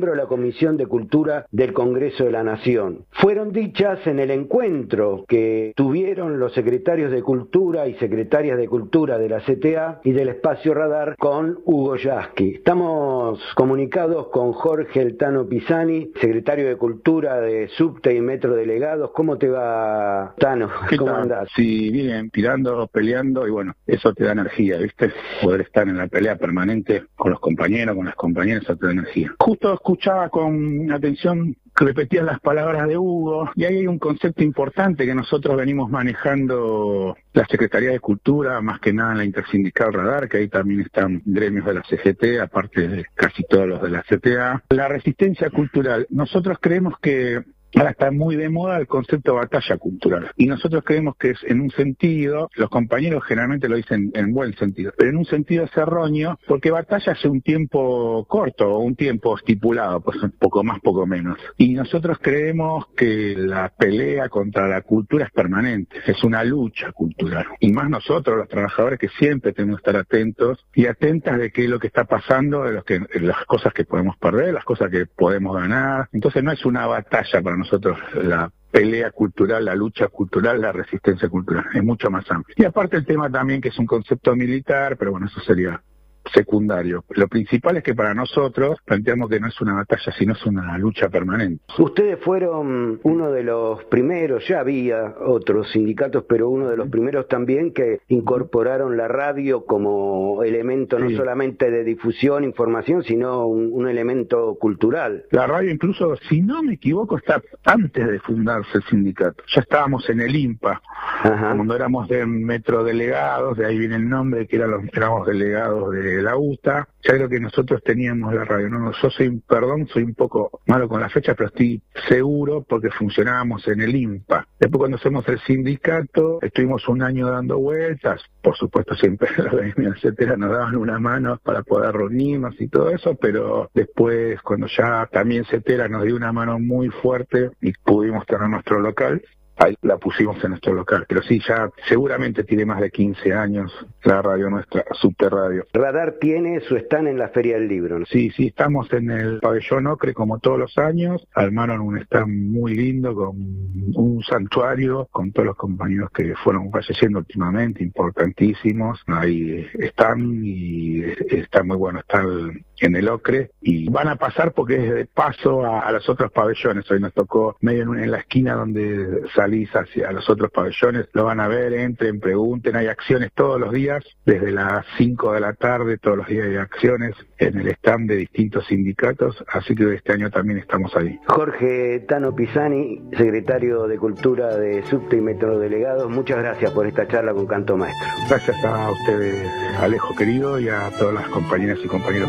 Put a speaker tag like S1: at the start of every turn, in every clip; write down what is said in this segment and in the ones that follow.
S1: de la Comisión de Cultura del Congreso de la Nación. Fueron dichas en el encuentro que tuvieron los secretarios de Cultura y secretarias de Cultura de la CTA y del Espacio Radar con Hugo Yasky. Estamos comunicados con Jorge El Tano Pisani, secretario de Cultura de Subte y Metro Delegados. ¿Cómo te va, Tano? ¿Cómo andás?
S2: Sí, bien, tirando, peleando, y bueno, eso te da energía, ¿viste? Poder estar en la pelea permanente con los compañeros, con las compañeras, eso te da energía. Justo escuchaba con atención que repetías las palabras de Hugo, y ahí hay un concepto importante que nosotros venimos manejando la Secretaría de Cultura, más que nada en la Intersindical Radar, que ahí también están gremios de la CGT, aparte de casi todos los de la CTA. La resistencia cultural, nosotros creemos que ahora está muy de moda el concepto de batalla cultural. Y nosotros creemos que es en un sentido, los compañeros generalmente lo dicen en buen sentido, pero en un sentido es erróneo, porque batalla es un tiempo corto o un tiempo estipulado, pues un poco más, poco menos. Y nosotros creemos que la pelea contra la cultura es permanente, es una lucha cultural. Y más nosotros, los trabajadores, que siempre tenemos que estar atentos y atentas de qué es lo que está pasando, de las cosas que podemos perder, las cosas que podemos ganar. Entonces no es una batalla para nosotros la pelea cultural, la lucha cultural, la resistencia cultural, es mucho más amplio. Y aparte el tema también que es un concepto militar, pero bueno, eso sería secundario. Lo principal es que para nosotros planteamos que no es una batalla, sino es una lucha permanente.
S1: Ustedes fueron uno de los primeros, ya había otros sindicatos, pero uno de los primeros también que incorporaron la radio como elemento no solamente de difusión, información, sino un elemento cultural.
S2: La radio incluso, si no me equivoco, está antes de fundarse el sindicato. Ya estábamos en el IMPA, cuando éramos de Metro Delegados, de ahí viene el nombre, que éramos delegados de la UTA. Ya creo que nosotros teníamos la radio, ¿no? Yo soy un poco malo con la fecha, pero estoy seguro porque funcionábamos en el IMPA. Después cuando hacemos el sindicato, estuvimos un año dando vueltas, por supuesto siempre los gremios, etcétera, nos daban una mano para poder reunirnos y todo eso, pero después cuando ya también CETERA nos dio una mano muy fuerte y pudimos tener nuestro local, ahí la pusimos en nuestro local, pero sí, ya seguramente tiene más de 15 años la radio nuestra, Subterradio.
S1: Radar tiene su stand en la Feria del Libro, ¿no?
S2: Sí, estamos en el pabellón Ocre como todos los años, armaron un stand muy lindo con un santuario, con todos los compañeros que fueron falleciendo últimamente, importantísimos, ahí están y está muy bueno, están en el Ocre, y van a pasar porque es de paso a los otros pabellones. Hoy nos tocó medio en la esquina donde salís hacia los otros pabellones, lo van a ver, entren, pregunten, hay acciones todos los días, desde las 5 de la tarde, todos los días hay acciones en el stand de distintos sindicatos, así que este año también estamos ahí.
S1: Jorge Tano Pisani, secretario de Cultura de Subte y Metro Delegados, muchas gracias por esta charla con Canto Maestro.
S2: Gracias a ustedes, Alejo querido, y a todas las compañeras y compañeros.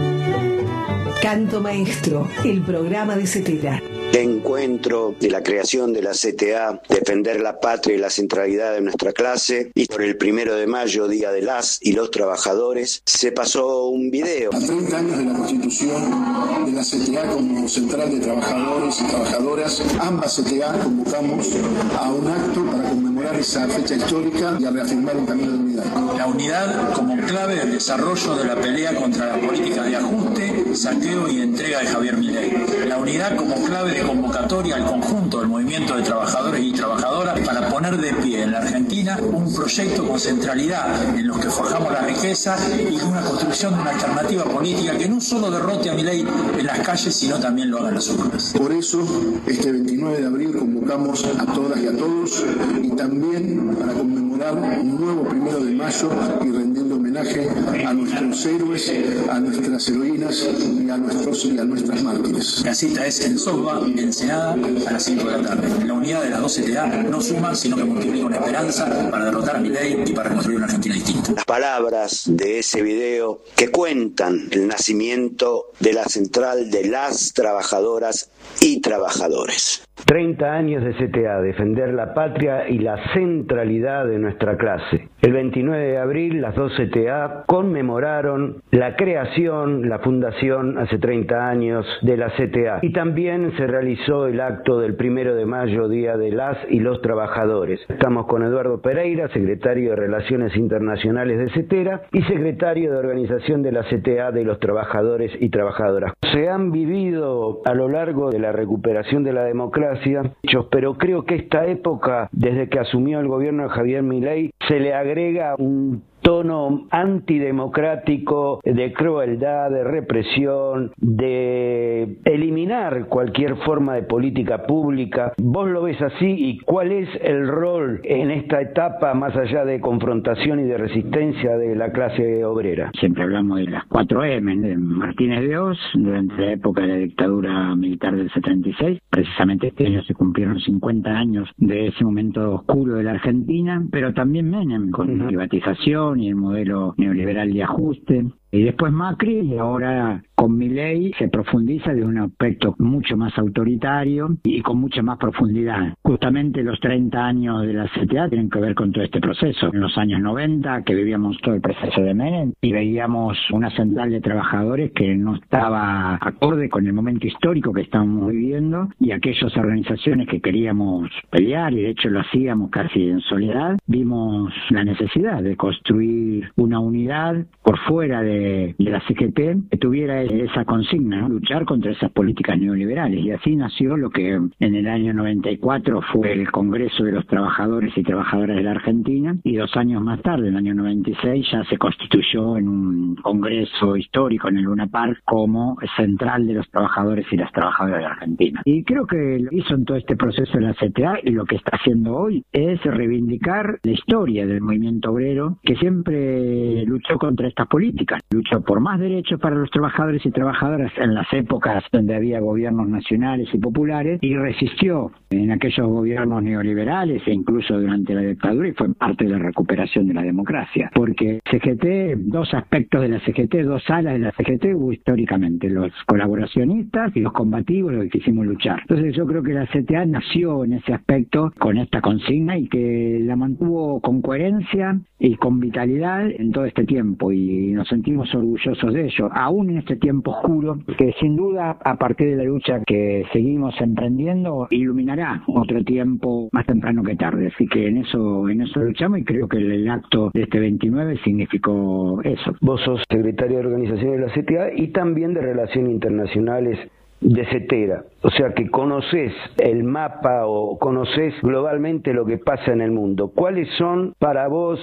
S3: Canto Maestro, el programa de CETERA.
S1: Encuentro de la creación de la CTA, defender la patria y la centralidad de nuestra clase, y por el 1 de mayo, Día de las y los Trabajadores, se pasó un video.
S4: A 30 años de la constitución de la CTA como central de trabajadores y trabajadoras, ambas CTA convocamos a un acto para conmemorar esa fecha histórica y a reafirmar un camino de unidad.
S5: La unidad como clave del desarrollo de la pelea contra la política de ajuste, saqueo y entrega de Javier Milei. La unidad como clave de convocatoria al conjunto del movimiento de trabajadores y trabajadoras para poner de pie en la Argentina un proyecto con centralidad en los que forjamos la riqueza y una construcción de una alternativa política que no solo derrote a Milei en las calles, sino también lo haga en las urnas.
S4: Por eso, este 29 de abril convocamos a todas y a todos, y también para conmemorar un nuevo 1 de mayo y rendirle homenaje a nuestros héroes, a nuestras heroínas y a nuestras mártires.
S5: La cita es en Sogba, Ensenada, a las 5 de la tarde. La unidad de las 2 CTA no suma, sino que multiplica una esperanza para derrotar a Milei y para construir una Argentina distinta.
S1: Las palabras de ese video que cuentan el nacimiento de la central de las trabajadoras y trabajadores. 30 años de CTA, defender la patria y la centralidad de nuestra clase. El 29 de abril, las dos CTA conmemoraron la creación, la fundación hace 30 años de la CTA. Y también se realizó el acto del 1 de mayo, Día de las y los Trabajadores. Estamos con Eduardo Pereira, secretario de Relaciones Internacionales de CETERA y secretario de Organización de la CTA de los Trabajadores y Trabajadoras. Se han vivido a lo largo de la recuperación de la democracia hechos, pero creo que esta época, desde que asumió el gobierno de Javier Milei, se le agrega un tono antidemocrático, de crueldad, de represión, de eliminar cualquier forma de política pública. ¿Vos lo ves así? ¿Y cuál es el rol en esta etapa, más allá de confrontación y de resistencia, de la clase obrera?
S6: Siempre hablamos de las 4M, de Martínez de Hoz, durante la época de la dictadura militar del 76. Precisamente este año se cumplieron 50 años de ese momento oscuro de la Argentina, pero también Menem, con la privatización y el modelo neoliberal de ajuste. Y después Macri, y ahora con Milei se profundiza de un aspecto mucho más autoritario y con mucha más profundidad. Justamente los 30 años de la CTA tienen que ver con todo este proceso. En los años 90, que vivíamos todo el proceso de Menem, y veíamos una central de trabajadores que no estaba acorde con el momento histórico que estábamos viviendo, y aquellas organizaciones que queríamos pelear, y de hecho lo hacíamos casi en soledad, vimos la necesidad de construir una unidad por fuera de la CGT que tuviera esa consigna, ¿no? Luchar contra esas políticas neoliberales. Y así nació lo que en el año 94 fue el Congreso de los Trabajadores y Trabajadoras de la Argentina, y 2 años más tarde, en el año 96, ya se constituyó en un congreso histórico en el Luna Park como central de los trabajadores y las trabajadoras de la Argentina. Y creo que lo hizo en todo este proceso de la CTA, y lo que está haciendo hoy es reivindicar la historia del movimiento obrero, que siempre luchó contra estas políticas. Luchó por más derechos para los trabajadores y trabajadoras en las épocas donde había gobiernos nacionales y populares, y resistió en aquellos gobiernos neoliberales e incluso durante la dictadura, y fue parte de la recuperación de la democracia. Porque CGT, 2 aspectos de la CGT, 2 alas de la CGT hubo históricamente: los colaboracionistas y los combativos, los que quisimos luchar. Entonces yo creo que la CTA nació en ese aspecto con esta consigna, y que la mantuvo con coherencia y con vitalidad en todo este tiempo, y nos sentimos orgullosos de ello, aún en este tiempo oscuro, que sin duda, a partir de la lucha que seguimos emprendiendo, iluminará otro tiempo más temprano que tarde. Así que en eso luchamos, y creo que el acto de este 29 significó eso.
S1: Vos sos secretario de Organización de la CTA y también de Relaciones Internacionales de CETERA, o sea que conoces el mapa o conoces globalmente lo que pasa en el mundo. ¿Cuáles son para vos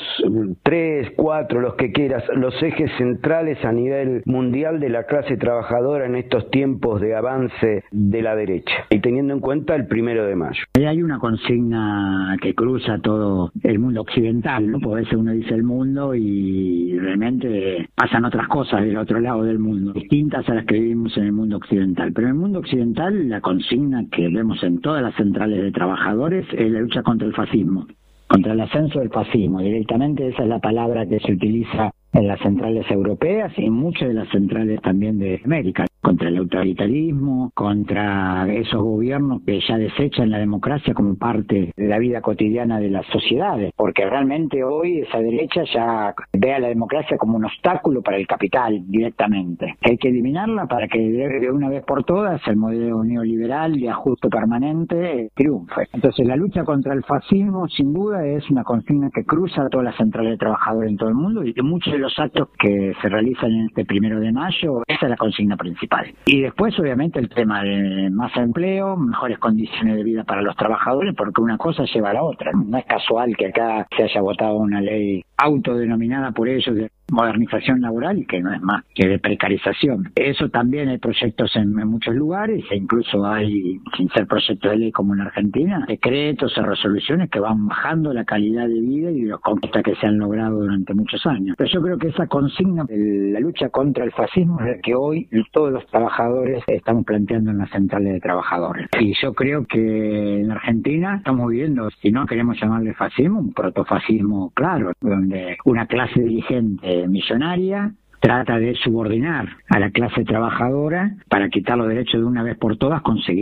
S1: 3, 4, los que quieras, los ejes centrales a nivel mundial de la clase trabajadora en estos tiempos de avance de la derecha, y teniendo en cuenta el 1 de mayo?
S6: Hay una consigna que cruza todo el mundo occidental, ¿no? Porque a veces uno dice el mundo y realmente pasan otras cosas del otro lado del mundo, distintas a las que vivimos en el mundo occidental. Pero en el mundo occidental, la consigna que vemos en todas las centrales de trabajadores es la lucha contra el fascismo, contra el ascenso del fascismo. Directamente esa es la palabra que se utiliza en las centrales europeas y en muchas de las centrales también de América, contra el autoritarismo, contra esos gobiernos que ya desechan la democracia como parte de la vida cotidiana de las sociedades, porque realmente hoy esa derecha ya ve a la democracia como un obstáculo para el capital directamente. Hay que eliminarla para que de una vez por todas el modelo neoliberal de ajuste permanente triunfe. Entonces la lucha contra el fascismo sin duda es una consigna que cruza todas las centrales de trabajadores en todo el mundo, y que muchos de los actos que se realizan en este 1 de mayo, esa es la consigna principal. Y después obviamente el tema de más empleo, mejores condiciones de vida para los trabajadores, porque una cosa lleva a la otra. No es casual que acá se haya votado una ley autodenominada por ellos de modernización laboral, y que no es más que de precarización. Eso también hay proyectos en muchos lugares, e incluso hay, sin ser proyectos de ley como en Argentina, decretos o resoluciones que van bajando la calidad de vida y las conquistas que se han logrado durante muchos años. Pero yo creo que esa consigna de la lucha contra el fascismo es la que hoy todos los trabajadores estamos planteando en las centrales de trabajadores. Y yo creo que en Argentina estamos viviendo, si no queremos llamarle fascismo, un protofascismo claro, donde una clase dirigente millonaria trata de subordinar a la clase trabajadora para quitar los derechos de una vez por todas conseguidas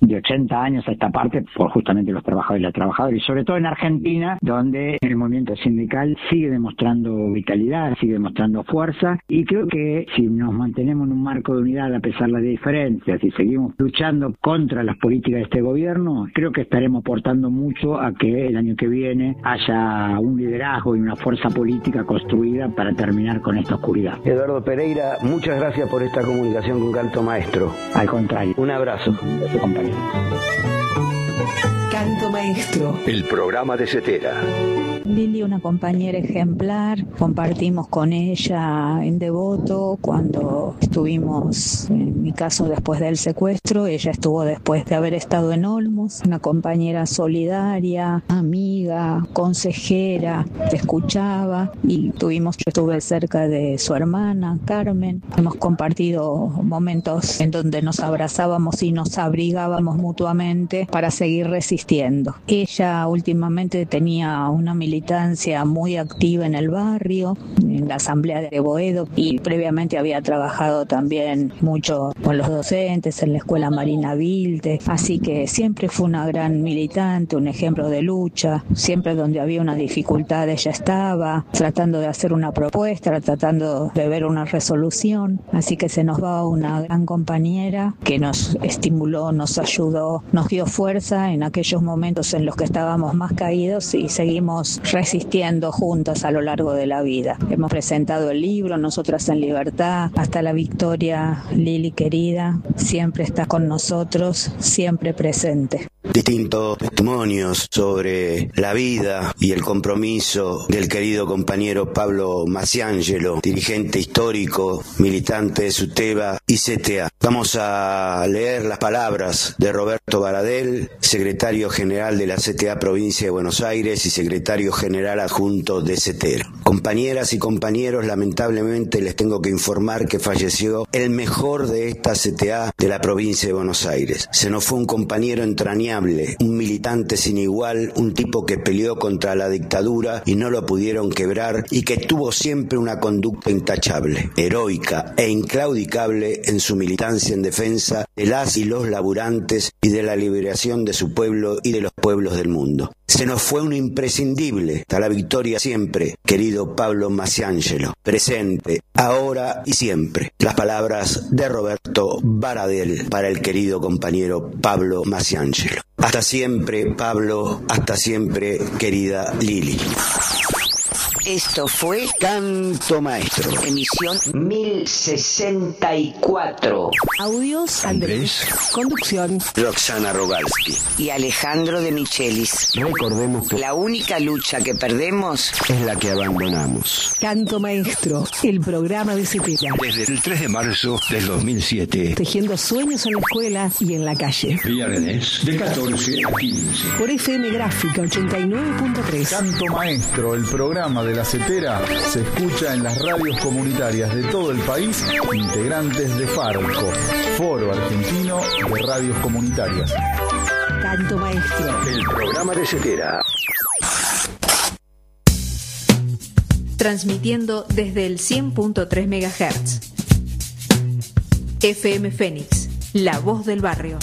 S6: de 80 años a esta parte por justamente los trabajadores y las trabajadoras, y sobre todo en Argentina, donde el movimiento sindical sigue demostrando vitalidad, sigue demostrando fuerza, y creo que si nos mantenemos en un marco de unidad a pesar de las diferencias y seguimos luchando contra las políticas de este gobierno, creo que estaremos aportando mucho a que el año que viene haya un liderazgo y una fuerza política construida para terminar con esta oscuridad.
S1: Eduardo Pereira, muchas gracias por esta comunicación con Canto Maestro.
S6: Al contrario.
S1: Un abrazo.
S6: Gracias, compañero.
S3: Canto Maestro.
S7: El programa de Cetera.
S8: Lili, una compañera ejemplar, compartimos con ella en Devoto cuando estuvimos, en mi caso después del secuestro, ella estuvo después de haber estado en Olmos, una compañera solidaria, amiga, consejera, te escuchaba, y yo estuve cerca de su hermana, Carmen, hemos compartido momentos en donde nos abrazábamos y nos abrigábamos mutuamente para seguir resistiendo. Ella últimamente tenía una militancia muy activa en el barrio, en la asamblea de Boedo, y previamente había trabajado también mucho con los docentes en la escuela Marina Vilte, así que siempre fue una gran militante, un ejemplo de lucha. Siempre donde había una dificultad ella estaba tratando de hacer una propuesta, tratando de ver una resolución, así que se nos va una gran compañera que nos estimuló, nos ayudó, nos dio fuerza en aquellos momentos en los que estábamos más caídos, y seguimos resistiendo juntas a lo largo de la vida. Hemos presentado el libro Nosotras en Libertad, hasta la victoria. Lili querida, siempre está con nosotros, siempre presente.
S1: Distintos testimonios sobre la vida y el compromiso del querido compañero Pablo Maciangelo, dirigente histórico, militante de SUTEBA y CTA. Vamos a leer las palabras de Roberto Baradel, secretario general de la CTA Provincia de Buenos Aires y secretario general adjunto de CETERA. Compañeras y compañeros, lamentablemente les tengo que informar que falleció el mejor de esta CTA de la provincia de Buenos Aires. Se nos fue un compañero entrañable, un militante sin igual, un tipo que peleó contra la dictadura y no lo pudieron quebrar, y que tuvo siempre una conducta intachable, heroica e inclaudicable en su militancia en defensa de las y los laburantes y de la liberación de su pueblo y de los pueblos del mundo. Se nos fue un imprescindible, hasta la victoria siempre, querido Pablo Maciangelo, presente, ahora y siempre. Las palabras de Roberto Baradel para el querido compañero Pablo Maciangelo. Hasta siempre, Pablo, hasta siempre, querida Lili.
S9: Esto fue
S1: Canto Maestro.
S9: emisión 1064.
S3: Audios, Andrés. Conducción,
S1: Roxana Rogalski.
S9: Y Alejandro de Michelis.
S1: Recordemos que
S9: La única lucha que perdemos
S1: es la que abandonamos.
S3: Canto Maestro, el programa de CETERA.
S7: Desde el 3 de marzo del 2007.
S3: Tejiendo sueños en la escuela y en la calle.
S7: Viernes de 14 a 15.
S3: Por FM Gráfica 89.3.
S10: Canto Maestro, el programa de la CETERA, se escucha en las radios comunitarias de todo el país, integrantes de FARCO, Foro Argentino de Radios Comunitarias.
S3: Canto Maestro.
S7: El programa de Cetera.
S11: Transmitiendo desde el 100.3 MHz. FM Fénix, la voz del barrio.